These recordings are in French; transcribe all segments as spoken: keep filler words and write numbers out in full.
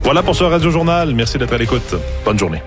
Voilà pour ce Radio Journal. Merci d'être à l'écoute. Bonne journée.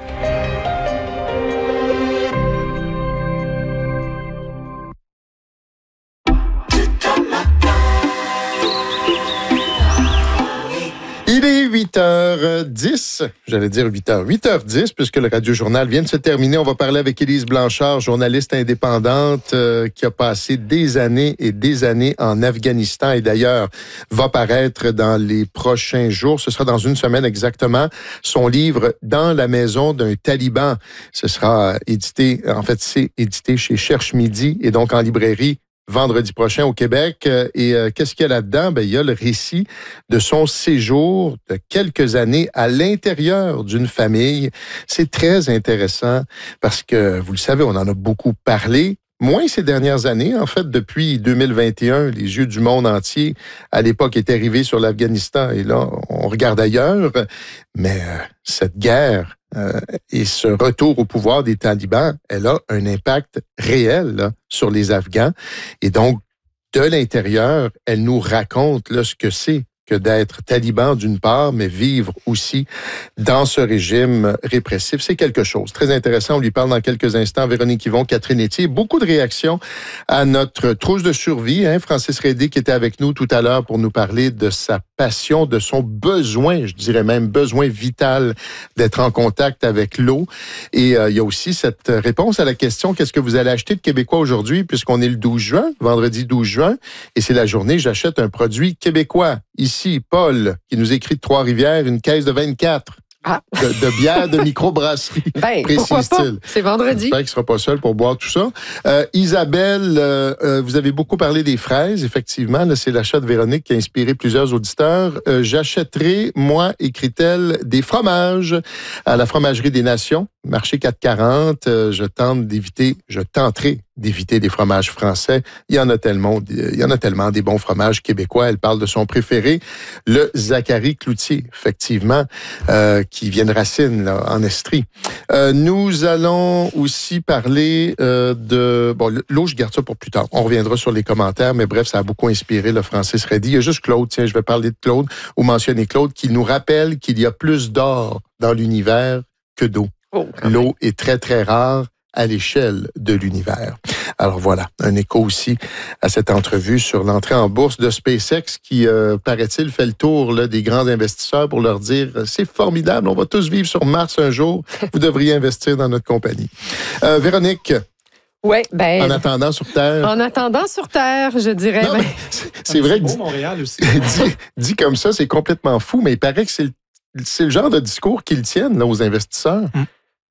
Il est huit heures dix, j'allais dire huit heures, huit heures dix, puisque le Radio Journal vient de se terminer. On va parler avec Élise Blanchard, journaliste indépendante euh, qui a passé des années et des années en Afghanistan et d'ailleurs va paraître dans les prochains jours. Ce sera dans une semaine exactement. Son livre « Dans la maison d'un taliban ». Ce sera édité, en fait, c'est édité chez Cherche Midi et donc en librairie vendredi prochain au Québec. Et euh, qu'est-ce qu'il y a là-dedans? Ben, il y a le récit de son séjour de quelques années à l'intérieur d'une famille. C'est très intéressant parce que, vous le savez, on en a beaucoup parlé. Moins ces dernières années, en fait, depuis deux mille vingt et un, les yeux du monde entier, à l'époque, étaient rivés sur l'Afghanistan. Et là, on regarde ailleurs. Mais euh, cette guerre euh, et ce retour au pouvoir des talibans, elle a un impact réel là, sur les Afghans. Et donc, de l'intérieur, elle nous raconte là, ce que c'est que d'être taliban d'une part, mais vivre aussi dans ce régime répressif. C'est quelque chose. Très intéressant. On lui parle dans quelques instants. Véronique Yvon, Catherine Etier. Beaucoup de réactions à notre trousse de survie. Hein? Francis Rédé qui était avec nous tout à l'heure pour nous parler de sa passion, de son besoin, je dirais même besoin vital d'être en contact avec l'eau. Et euh, il y a aussi cette réponse à la question, qu'est-ce que vous allez acheter de québécois aujourd'hui, puisqu'on est le douze juin, vendredi douze juin, et c'est la journée, j'achète un produit québécois. Ici, Paul, qui nous écrit de Trois-Rivières, une caisse de vingt-quatre. Ah. De, de bière de microbrasserie, ben, précise-t-il. C'est vendredi. J'espère qu'il ne sera pas seul pour boire tout ça. Euh, Isabelle, euh, euh, vous avez beaucoup parlé des fraises. Effectivement, là, c'est l'achat de Véronique qui a inspiré plusieurs auditeurs. Euh, j'achèterai, moi, écrit-elle, des fromages à la Fromagerie des Nations, marché quatre cent quarante. Euh, je tente d'éviter, je tenterai d'éviter les fromages français. Il y en a tellement, il y en a tellement des bons fromages québécois. Elle parle de son préféré, le Zachary Cloutier, effectivement, euh, qui vient de Racine, là, en Estrie. Euh, nous allons aussi parler euh, de... Bon, l'eau, je garde ça pour plus tard. On reviendra sur les commentaires, mais bref, ça a beaucoup inspiré le Francis Reddy. Il y a juste Claude, tiens, je vais parler de Claude, ou mentionner Claude, qui nous rappelle qu'il y a plus d'or dans l'univers que d'eau. Oh, l'eau est très, très rare à l'échelle de l'univers. Alors voilà, un écho aussi à cette entrevue sur l'entrée en bourse de SpaceX qui, euh, paraît-il, fait le tour là, des grands investisseurs pour leur dire « C'est formidable, on va tous vivre sur Mars un jour, vous devriez investir dans notre compagnie. Euh, » Véronique, ouais, ben, en attendant sur Terre. En attendant sur Terre, je dirais. Non, ben... c'est, c'est vrai que... C'est beau, Montréal aussi. dit, dit comme ça, c'est complètement fou, mais il paraît que c'est le, c'est le genre de discours qu'ils tiennent là, aux investisseurs. Hum.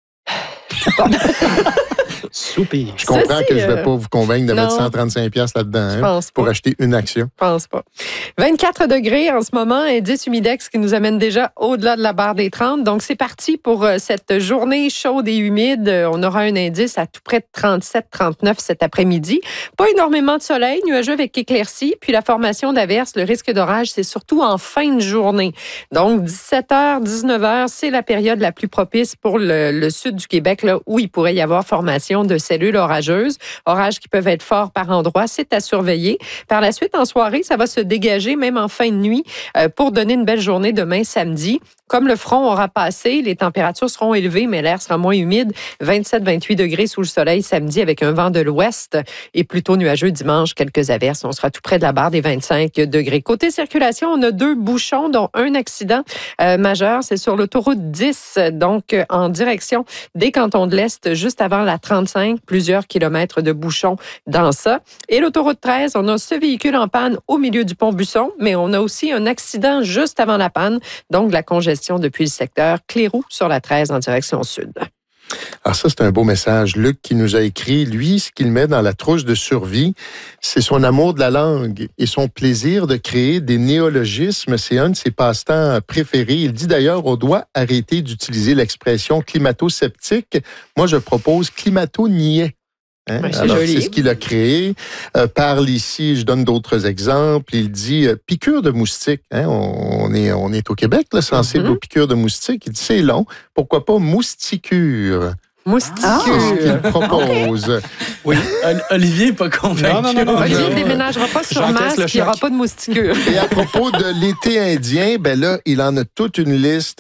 Soupir. Je comprends Ceci, que je ne vais euh... pas vous convaincre de non. mettre cent trente-cinq dollars là-dedans hein, pour acheter une action. Je pense pas. vingt-quatre degrés en ce moment, indice humidex qui nous amène déjà au-delà de la barre des trente. Donc, c'est parti pour cette journée chaude et humide. On aura un indice à tout près de trente-sept trente-neuf cet après-midi. Pas énormément de soleil, nuageux avec éclaircies. Puis la formation d'averses, le risque d'orage, c'est surtout en fin de journée. Donc, dix-sept heures, dix-neuf heures, c'est la période la plus propice pour le, le sud du Québec, là, où il pourrait y avoir formation de cellules orageuses. Orages qui peuvent être forts par endroits, c'est à surveiller. Par la suite, en soirée, ça va se dégager même en fin de nuit euh, pour donner une belle journée demain samedi. Comme le front aura passé, les températures seront élevées, mais l'air sera moins humide. vingt-sept vingt-huit degrés sous le soleil samedi avec un vent de l'ouest et plutôt nuageux dimanche, quelques averses. On sera tout près de la barre des vingt-cinq degrés. Côté circulation, on a deux bouchons, dont un accident euh, majeur. C'est sur l'autoroute dix, donc euh, en direction des cantons de l'Est, juste avant la trente-cinq. Plusieurs kilomètres de bouchons dans ça. Et l'autoroute treize, on a ce véhicule en panne au milieu du pont Busson, mais on a aussi un accident juste avant la panne, donc la congestion depuis le secteur Cléroux sur la treize en direction sud. Alors ça, c'est un beau message. Luc qui nous a écrit, lui, ce qu'il met dans la trousse de survie, c'est son amour de la langue et son plaisir de créer des néologismes. C'est un de ses passe-temps préférés. Il dit d'ailleurs, on doit arrêter d'utiliser l'expression climato-sceptique. Moi, je propose climato-niais. Hein? Ouais, c'est Alors, joli. c'est ce qu'il a créé. Euh, parle ici, je donne d'autres exemples. Il dit euh, piqûre de moustique. Hein? On, on, est, on est au Québec, là, sensible mm-hmm. aux piqûres de moustique. Il dit c'est long. Pourquoi pas mousticure? Mousticure. Ah, c'est ce qu'il propose. Okay. Oui, Olivier n'est pas convaincu. Non, non, non, non, Olivier ne déménagera pas sur Mars, il n'y aura pas de mousticure. Et à propos de l'été indien, ben là, il en a toute une liste.